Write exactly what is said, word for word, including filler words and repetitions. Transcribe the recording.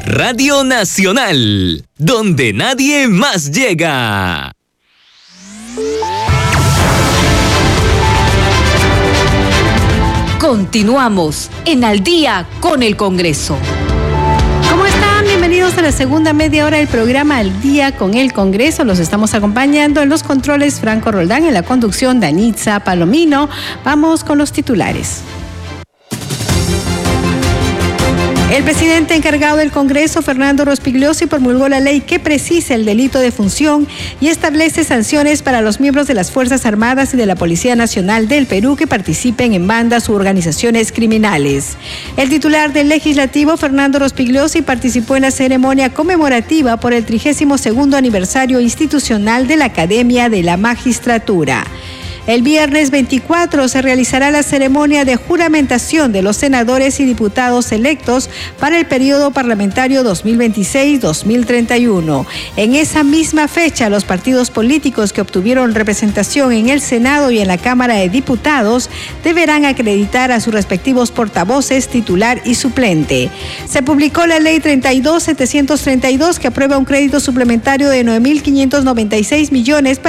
Radio Nacional, donde nadie más llega. Continuamos en Al Día con el Congreso. ¿Cómo están? Bienvenidos a la segunda media hora del programa Al Día con el Congreso. Los estamos acompañando en los controles Franco Roldán, en la conducción Danitza Palomino. Vamos con los titulares. El presidente encargado del Congreso, Fernando Rospigliosi, promulgó la ley que precisa el delito de función y establece sanciones para los miembros de las Fuerzas Armadas y de la Policía Nacional del Perú que participen en bandas u organizaciones criminales. El titular del Legislativo, Fernando Rospigliosi, participó en la ceremonia conmemorativa por el trigésimo segundo aniversario institucional de la Academia de la Magistratura. El viernes veinticuatro se realizará la ceremonia de juramentación de los senadores y diputados electos para el periodo parlamentario dos mil veintiséis a dos mil treinta y uno. En esa misma fecha, los partidos políticos que obtuvieron representación en el Senado y en la Cámara de Diputados deberán acreditar a sus respectivos portavoces, titular y suplente. Se publicó la Ley treinta y dos mil setecientos treinta y dos que aprueba un crédito suplementario de nueve mil quinientos noventa y seis millones para